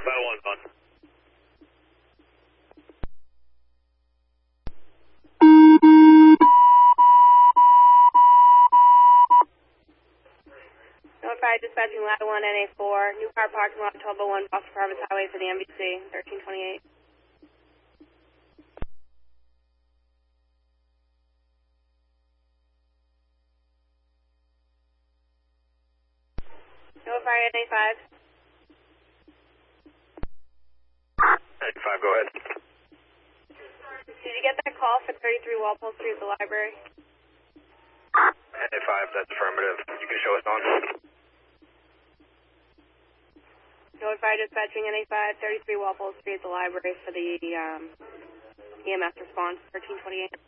Ladder 1's on. Notify dispatching Ladder 1 NA4, new car parking lot 1201 Boston Province Highway for the MVC, 1328. Notify NA5. NA5, go ahead. Did you get that call for 33 Walpole Street at the library? NA5, that's affirmative. You can show us on. Notify dispatching NA5, 33 Walpole Street at the library for the EMS response, 1328.